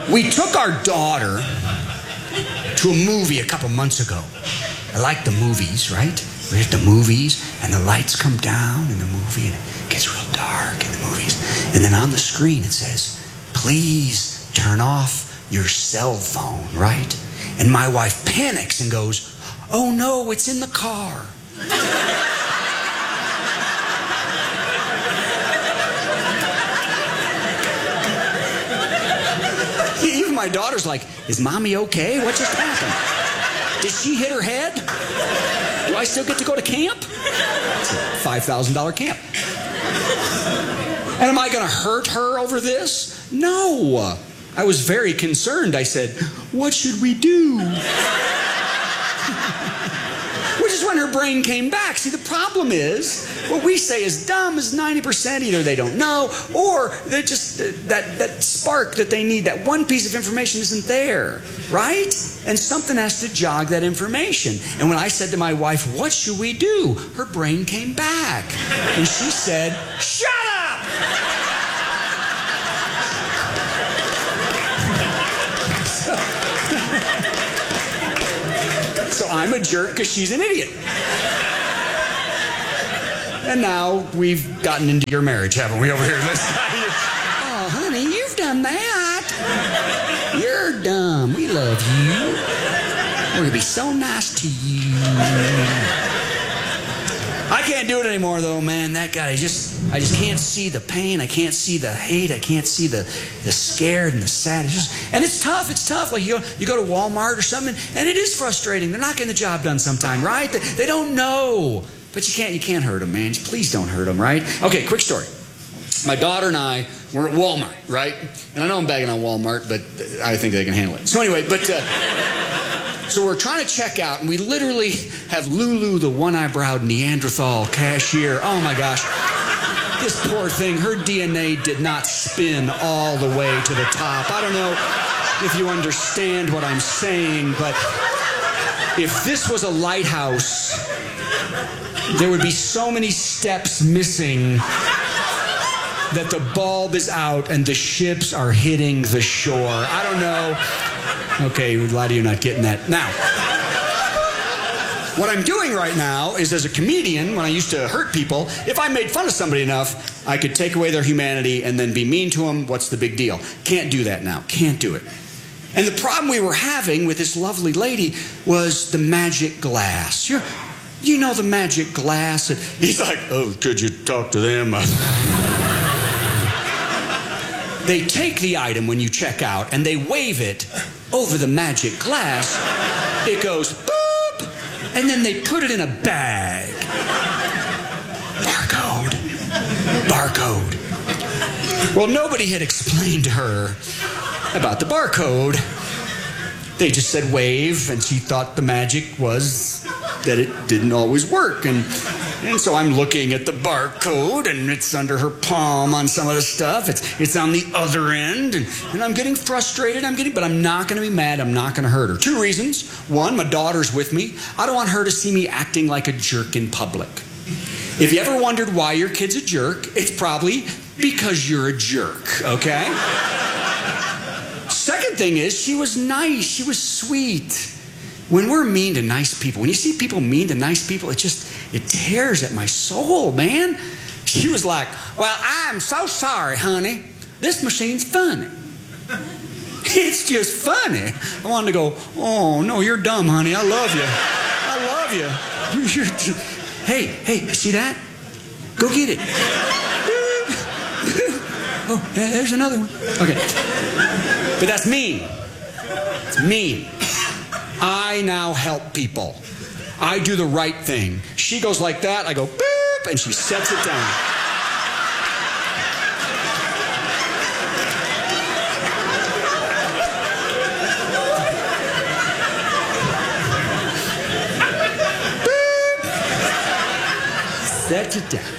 We took our daughter to a movie a couple months ago. I like the movies, right? We're at the movies, and the lights come down in the movie, and it gets real dark in the movies. And then on the screen it says, please turn off your cell phone, right? And my wife panics and goes, oh no, it's in the car. Even my daughter's like, is mommy okay? What just happened? Did she hit her head? Do I still get to go to camp? It's a $5,000 camp. And am I going to hurt her over this? No. I was very concerned. I said, what should we do? Which is when her brain came back. See, the problem is, what we say is dumb is 90% either they don't know, or they're just, that spark that they need, that one piece of information isn't there, right? And something has to jog that information. And when I said to my wife, what should we do? Her brain came back. And she said, shut up! So I'm a jerk because she's an idiot. And now we've gotten into your marriage, haven't we, over here? Oh, honey, you've done that. You're dumb. We love you. We're going to be so nice to you. I can't do it anymore, though, man. That guy, I just can't see the pain. I can't see the hate. I can't see the scared and the sad. And it's tough. It's tough. Like you go to Walmart or something, and it is frustrating. They're not getting the job done sometime, right? They don't know. But you can't hurt them, man. Please don't hurt them, right? Okay, quick story. My daughter and I were at Walmart, right? And I know I'm bagging on Walmart, but I think they can handle it. So anyway, so we're trying to check out, and we literally have Lulu, the one-eyebrowed Neanderthal cashier. Oh, my gosh. This poor thing, her DNA did not spin all the way to the top. I don't know if you understand what I'm saying, but if this was a lighthouse, there would be so many steps missing that the bulb is out and the ships are hitting the shore. I don't know. Okay, a lot of you are not getting that. Now, what I'm doing right now is, as a comedian, when I used to hurt people, if I made fun of somebody enough, I could take away their humanity and then be mean to them. What's the big deal? Can't do that now. Can't do it. And the problem we were having with this lovely lady was the magic glass. You know the magic glass? He's like, oh, could you talk to them? They take the item when you check out and they wave it over the magic glass. It goes boop, and then they put it in a bag. Barcode. Well, nobody had explained to her about the barcode. They just said wave, and she thought the magic was that it didn't always work. And so I'm looking at the barcode, and it's under her palm on some of the stuff. It's on the other end, and I'm getting frustrated. But I'm not going to be mad. I'm not going to hurt her. 2 reasons. 1, my daughter's with me. I don't want her to see me acting like a jerk in public. If you ever wondered why your kid's a jerk, it's probably because you're a jerk, okay? Second thing is, she was nice. She was sweet. When we're mean to nice people, when you see people mean to nice people, it tears at my soul, man. She was like, well, I'm so sorry, honey. This machine's funny. It's just funny. I wanted to go, oh, no, you're dumb, honey. I love you. I love you. Hey, see that? Go get it. Oh, there's another one. Okay. But that's mean. It's mean. I now help people. I do the right thing. She goes like that, I go boop, and she sets it down. Boop. Sets it down.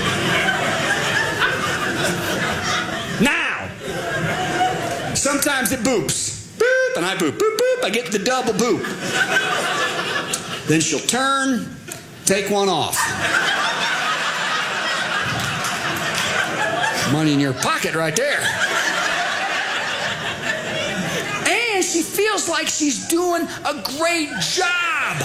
Now, sometimes it boops. Boop, and I boop, boop, boop. I get the double boop. Then she'll turn, take one off. Money in your pocket right there. she feels like she's doing a great job.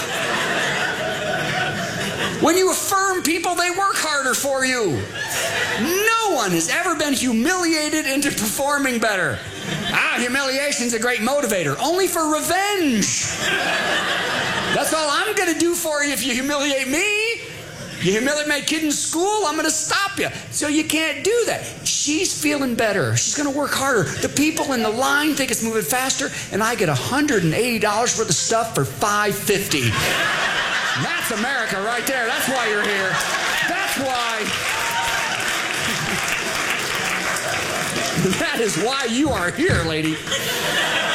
When you affirm people, they work harder for you. No one has ever been humiliated into performing better. Humiliation's a great motivator, only for revenge. That's all I'm going to do for you if you humiliate me. You humiliate my kid in school, I'm going to stop you. So you can't do that. She's feeling better. She's going to work harder. The people in the line think it's moving faster, and I get $180 worth of stuff for $5.50. That's America right there. That's why you're here. That's why. That is why you are here, lady.